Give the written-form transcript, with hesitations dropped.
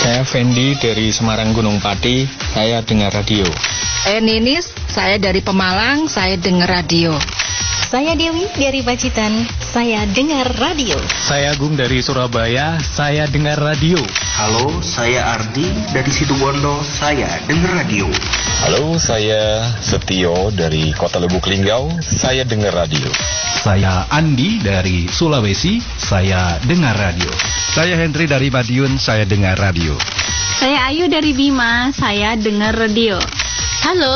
Saya Fendi dari Semarang Gunung Pati, saya dengar radio. Saya Ninis, saya dari Pemalang, saya dengar radio. Saya Dewi dari Pacitan, saya dengar radio. Saya Agung dari Surabaya, saya dengar radio. Halo, saya Ardi dari Situbondo, saya dengar radio. Halo, saya Setio dari Kota Lubuk Linggau, saya dengar radio. Saya Andi dari Sulawesi, saya dengar radio. Saya Hendri dari Madiun, saya dengar radio. Saya Ayu dari Bima, saya dengar radio. Halo,